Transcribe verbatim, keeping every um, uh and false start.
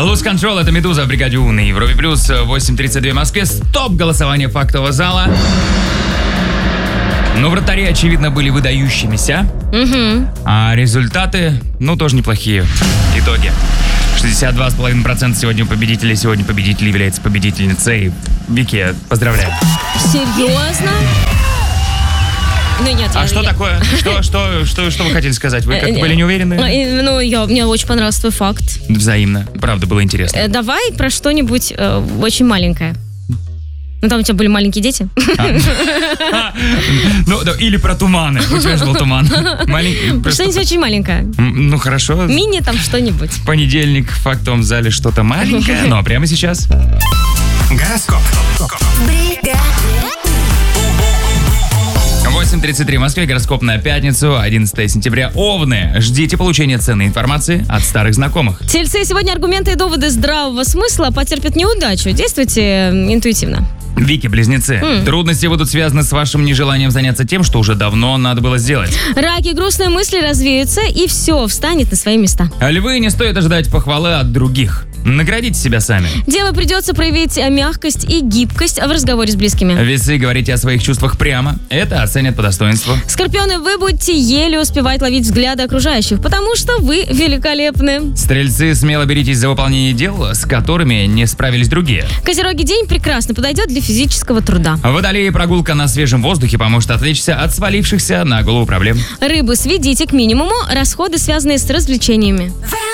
Lose Control, это Медуза в бригаде У на Европе Плюс. восемь тридцать два в Москве. Стоп! Голосование фактового зала. Но вратари, очевидно, были выдающимися. Угу. А результаты, ну, тоже неплохие. Итоги. шестьдесят два целых пять десятых процента сегодня у победителей. Сегодня победитель является победительницей. Вики, поздравляю. Серьезно? Ну, нет, а я, что я... такое? Что, что, что, что вы хотели сказать? Вы как были не уверены? Ну, я, мне очень понравился твой факт. Взаимно. Правда, было интересно. Давай про что-нибудь э, очень маленькое. Ну, там у тебя были маленькие дети. А. Ну, или про туманы. У тебя же был туман. Что-нибудь очень маленькое. Ну, хорошо. Мини там что-нибудь. Понедельник в фактовом зале что-то маленькое. Ну, а прямо сейчас. Гороскоп. восемь тридцать три в Москве, гороскоп на пятницу, одиннадцатое сентября. Овны, ждите получения ценной информации от старых знакомых. Тельцы, сегодня аргументы и доводы здравого смысла потерпят неудачу. Действуйте интуитивно. Вики, близнецы, mm. трудности будут связаны с вашим нежеланием заняться тем, что уже давно надо было сделать. Раки, грустные мысли развеются, и все встанет на свои места. Львы, не стоит ожидать похвалы от других. Наградите себя сами. Девы, придется проявить мягкость и гибкость в разговоре с близкими. Весы, говорите о своих чувствах прямо. Это оценят по достоинству. Скорпионы, вы будете еле успевать ловить взгляды окружающих, потому что вы великолепны. Стрельцы, смело беритесь за выполнение дел, с которыми не справились другие. Козероги, день прекрасно подойдет для физического труда. Водолеи, прогулка на свежем воздухе поможет отвлечься от свалившихся на голову проблем. Рыбы, сведите к минимуму расходы, связанные с развлечениями.